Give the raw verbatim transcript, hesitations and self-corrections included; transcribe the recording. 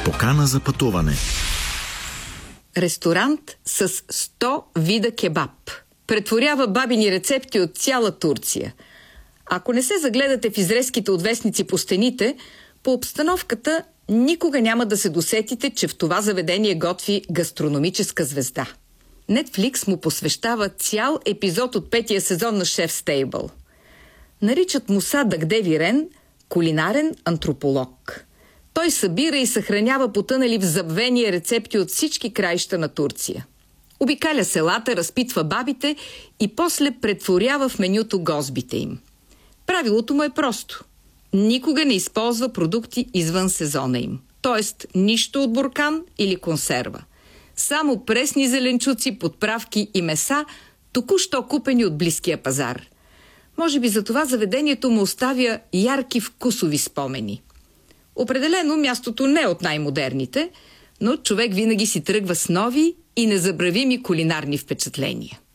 Покана за пътуване. Ресторант с сто вида кебаб. Претворява бабини рецепти от цяла Турция. Ако не се загледате в изрезките от вестници по стените, по обстановката никога няма да се досетите, че в това заведение готви гастрономическа звезда. Netflix му посвещава цял епизод от петия сезон на Шеф Стейбъл. Наричат му Садък Девирен кулинарен антрополог. Той събира и съхранява потънали в забвение рецепти от всички краища на Турция. Обикаля селата, разпитва бабите и после претворява в менюто гозбите им. Правилото му е просто. Никога не използва продукти извън сезона им. Тоест нищо от буркан или консерва. Само пресни зеленчуци, подправки и меса, току-що купени от близкия пазар. Може би за това заведението му оставя ярки вкусови спомени. Определено мястото не е от най-модерните, но човек винаги си тръгва с нови и незабравими кулинарни впечатления.